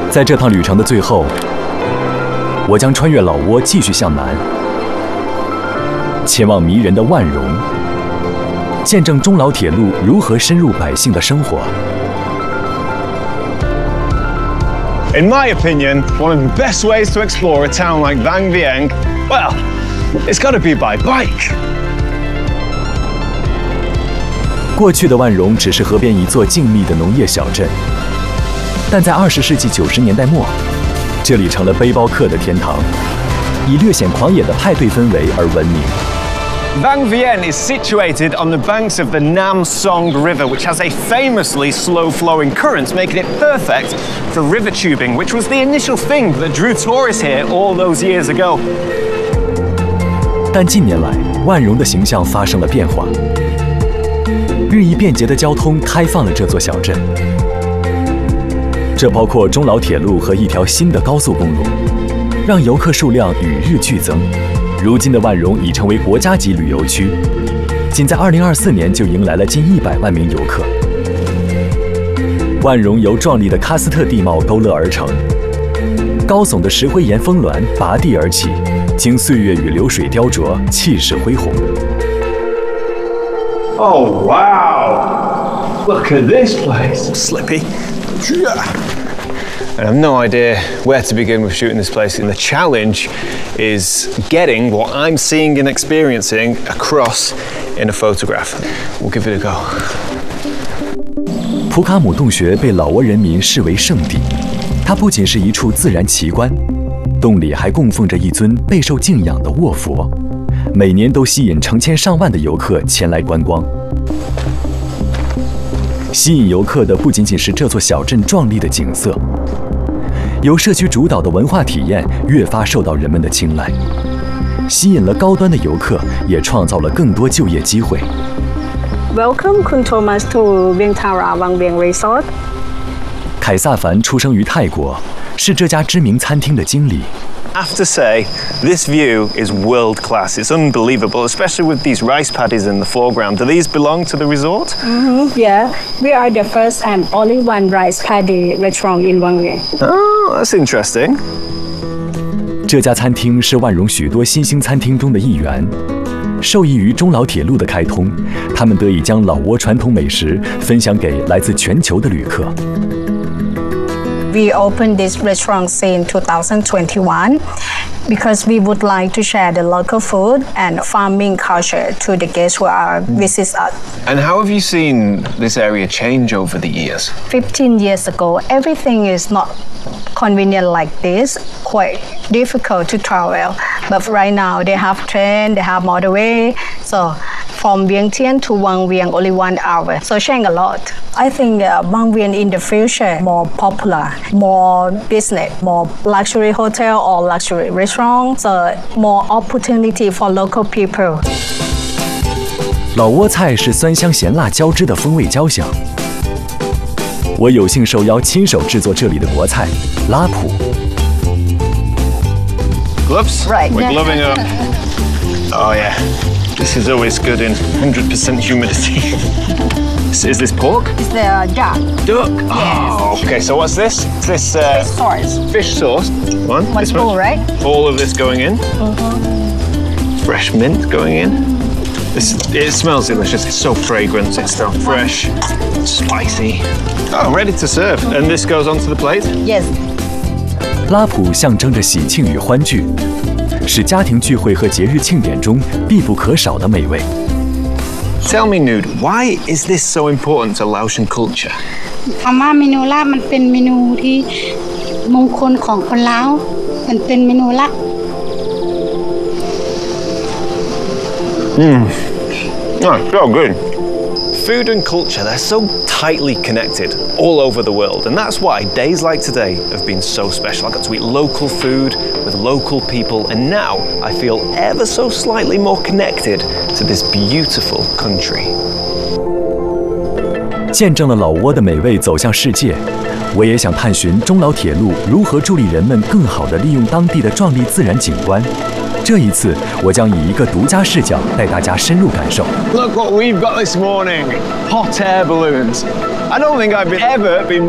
在这趟旅程的最后，我将穿越老挝继续向南，前往迷人的万荣，见证中老铁路如何深入百姓的生活。 In my opinion, one of the best ways to explore a town like Vang Vieng, well, it's got to be by bike. 过去的万荣只是河边一座静谧的农业小镇，但在20世纪90年代末，这里成了背包客的天堂，以略显狂野的派对氛围而闻名。 Vang Vieng is situated on the banks of the Nam Song River, which has a famously slow-flowing current, making it perfect for river tubing, which was the initial thing that drew tourists here all those years ago. 但近年来，万荣的形象发生了变化，日益便捷的交通开放了这座小镇，这包括中老铁路和一条新的高速公路，让游客数量与日俱增。如今的万荣已成为国家级旅游区，仅在2024年就迎来了近100万名游客。万荣由壮丽的喀斯特地貌勾勒而成，高耸的石灰岩峰峦拔地而起，经岁月与流水雕琢，气势恢宏。 Oh, wow! Look at this place. Slippy. I have no idea where to begin with shooting this place, and the challenge is getting what I'm seeing and experiencing across in a photograph. We'll give it a go. 普卡姆洞穴被老挝人民视为圣地，它不仅是一处自然奇观，洞里还供奉着一尊备受敬仰的卧佛，每年都吸引成千上万的游客前来观光。吸引游客的不仅仅是这座小镇壮丽的景色，由社区主导的文化体验越发受到人们的青睐，吸引了高端的游客，也创造了更多就业机会。 Welcome, Kun Thomas, to Vieng Tara Vang Vieng Resort. 凯撒凡出生于泰国，是这家知名餐厅的经理。 I have to say, this view is world class. It's unbelievable, especially with these rice paddies in the foreground. Do these belong to the resort? Yeah, we are the first and only one rice paddy restaurant in Vang Vieng. Oh, that's interesting. 这家餐厅是万荣许多新兴餐厅中的一员。受益于中老铁路的开通，他们得以将老挝传统美食分享给来自全球的旅客。 We opened this restaurant in 2021 because we would like to share the local food and farming culture to the guests who are visit us. And how have you seen this area change over the years? 15 years ago, everything is not convenient like this, quite difficult to travel. But right now, they have train, they have motorway. So from Vientiane to Vang Vieng, only 1 hour. So change a lot. I think Vang Vieng in the future more popular, more business, more luxury hotel or luxury restaurant. So more opportunity for local people. 老挝菜是酸香咸辣交织的风味交响。我有幸受邀亲手制作这里的国菜拉普。 Gloves? Right. We're gloving up. Oh yeah, this is always good in 100% humidity. Is this pork? It's the duck. Duck. Oh, okay. So what's this? Is this Sauce. fish sauce? One. This full, one. right? All of this going in. Fresh mint going in. It smells delicious. It's so fragrant. It's so fresh, spicy. Oh, ready to serve. And this goes onto the plate? Yes. 拉普象征着喜庆与欢聚，是家庭聚会和节日庆典中必不可少的美味。 Tell me, Nude, why is this so important to Laotian culture? คำว่าเมนูลาบมันเป็นเมนูที่มงคลของคนลาวมันเป็นเมนูลับ Oh, so good. Food and culture, they're so tightly connected all over the world, and that's why days like today have been so special. I got to eat local food with local people, and now I feel ever so slightly more connected to this beautiful country. 见证了老挝的美味走向世界，我也想探寻中老铁路如何助力人们更好地利用当地的壮丽自然景观。这一次，我将以一个独家视角带大家深入感受。 Look what we've got this morning. Hot air balloons. I don't think I've ever been